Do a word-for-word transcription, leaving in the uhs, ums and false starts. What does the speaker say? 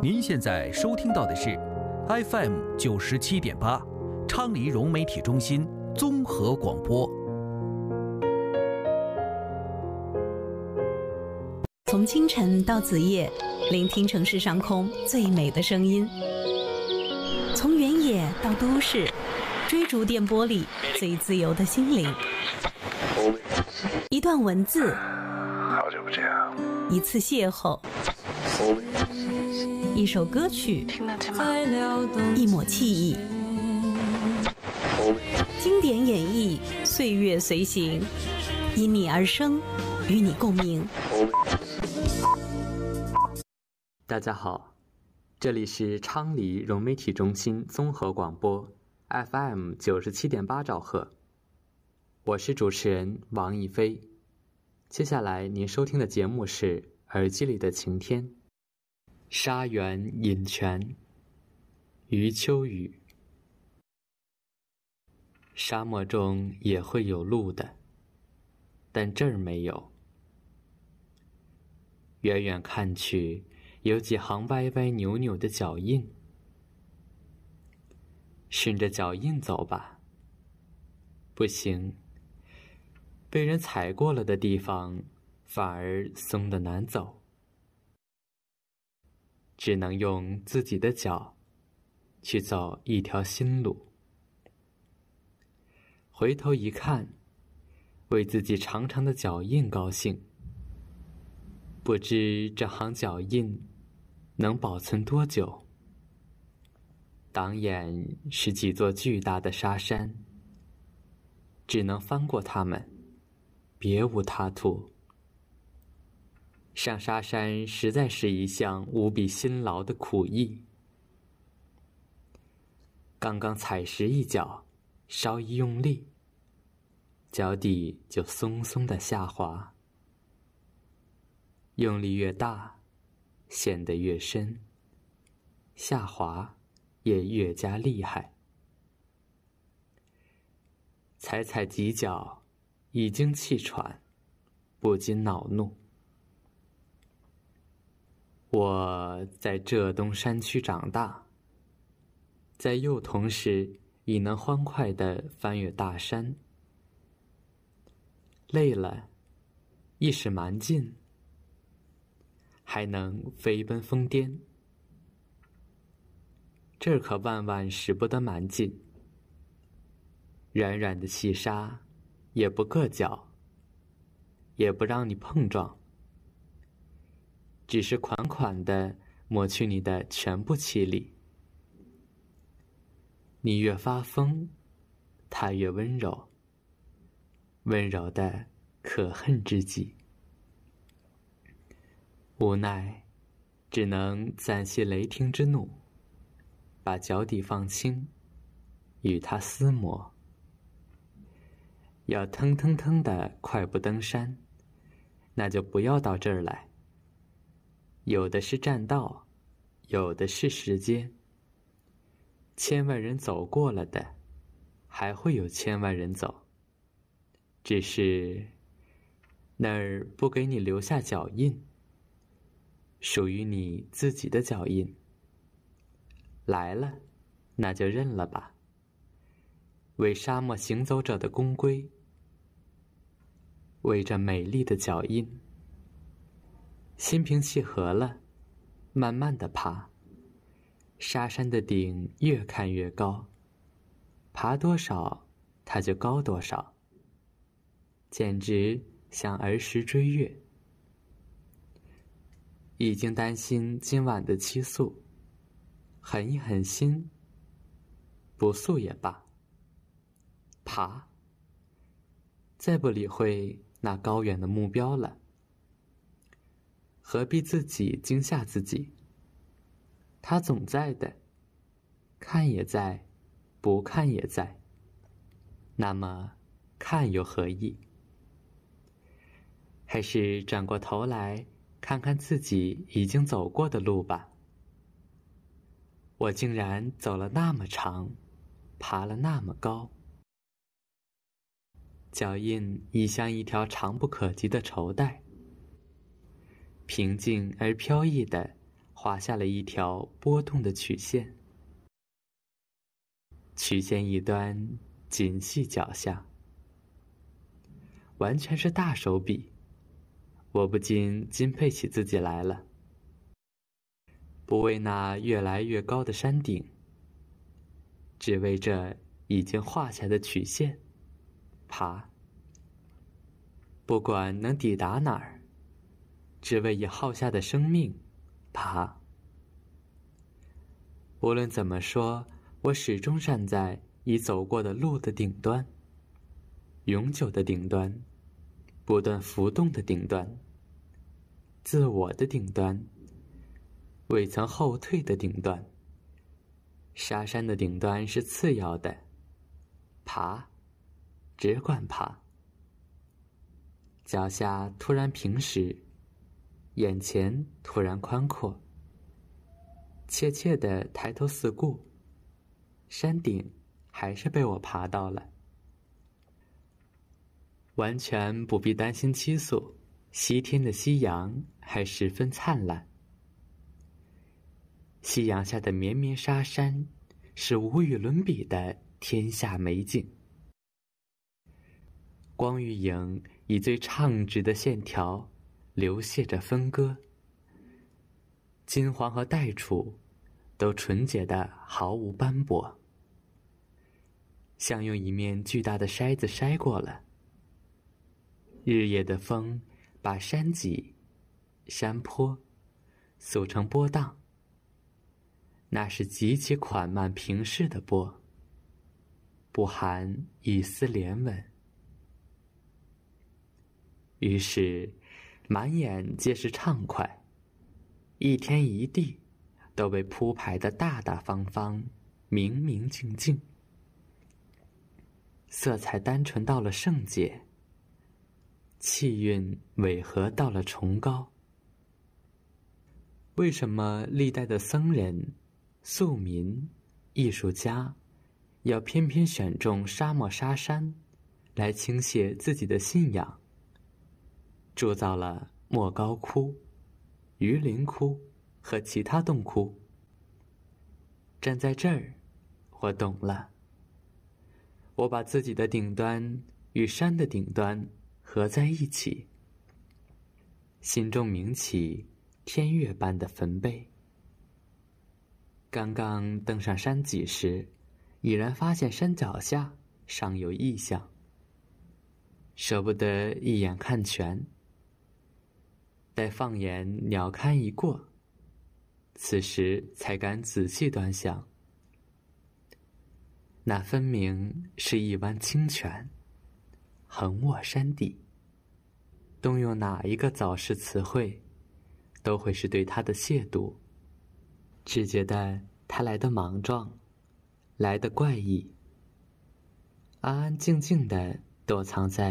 您现在收听到的是 F M 九十七点八，昌黎融媒体中心综合广播。 从清晨到子夜，聆听城市上空最美的声音；从原野到都市，追逐电波里最自由的心灵。一段文字， 好久不见， 一次邂逅，一首歌曲， 听得见吗？ 一抹记忆，经典演绎，岁月随行，因你而生，与你共鸣。 大家好，这里是昌黎融媒体中心综合广播 F M 九十七点八兆赫，我是主持人王一飞。接下来您收听的节目是耳机里的晴天。沙原饮泉，余秋雨。沙漠中也会有路的，但这儿没有。远远看去，有几行歪歪扭扭的脚印，顺着脚印走吧。不行，被人踩过了的地方，反而松得难走。只能用自己的脚去走一条新路。回头一看，为自己长长的脚印高兴。不知这行脚印能保存多久。挡眼是几座巨大的沙山，只能翻过它们，别无他途。上沙山实在是一项无比辛劳的苦役。刚刚踩实一脚，稍一用力，脚底就松松的下滑。用力越大，陷得越深，下滑也越加厉害。踩踩几脚，已经气喘，不禁恼怒。我在浙东山区长大，在幼童时已能欢快地翻越大山，累了亦是蛮劲，还能飞奔疯癫。这可万万使不得蛮劲，软软的细沙也不硌脚，也不让你碰撞，只是款款地抹去你的全部气力。你越发疯，它越温柔，温柔的可恨之极。无奈，只能暂息雷霆之怒，把脚底放轻，与它厮磨。要腾腾腾的快步登山，那就不要到这儿来。有的是栈道，有的是石阶。千万人走过了的，还会有千万人走。只是那儿不给你留下脚印，属于你自己的脚印。来了，那就认了吧。为沙漠行走者的公归，为这美丽的脚印。心平气和了，慢慢地爬。沙山的顶越看越高，爬多少它就高多少，简直像儿时追月。已经担心今晚的期宿，狠一狠心，不宿也罢。爬，再不理会那高远的目标了。何必自己惊吓自己？他总在的，看也在，不看也在。那么，看又何意？还是转过头来看看自己已经走过的路吧。我竟然走了那么长，爬了那么高，脚印已像一条长不可及的绸带，平静而飘逸地画下了一条波动的曲线，曲线一端紧系脚下，完全是大手笔，我不禁钦佩起自己来了。不为那越来越高的山顶，只为这已经画下的曲线爬。不管能抵达哪儿，只为已耗下的生命爬。无论怎么说，我始终站在已走过的路的顶端，永久的顶端，不断浮动的顶端，自我的顶端，未曾后退的顶端。沙山的顶端是次要的，爬，只管爬。脚下突然平时，眼前突然宽阔，怯怯地抬头四顾，山顶还是被我爬到了。完全不必担心期宿，西天的夕阳还十分灿烂。夕阳下的绵绵沙山是无与伦比的天下美景。光与影以最畅直的线条流泻着分割，金黄和黛楚都纯洁的毫无斑驳，像用一面巨大的筛子筛过了。日夜的风把山脊、山坡塑成波荡，那是极其缓慢平视的波，不含一丝怜悯。于是满眼皆是畅快，一天一地都被铺排得大大方方，明明净净，色彩单纯到了圣洁，气韵违和到了崇高。为什么历代的僧人、宿民、艺术家要偏偏选中沙漠沙山来倾泻自己的信仰，铸造了莫高窟、榆林窟和其他洞窟？站在这儿，我懂了。我把自己的顶端与山的顶端合在一起，心中鸣起天乐般的坟碑。刚刚登上山脊时，已然发现山脚下尚有异象，舍不得一眼看全。待放眼鸟瞰一过，此时才敢仔细端详。那分明是一湾清泉，横卧山底。动用哪一个早逝词汇，都会是对它的亵渎。只觉得它来得莽撞，来得怪异，安安静静地躲藏在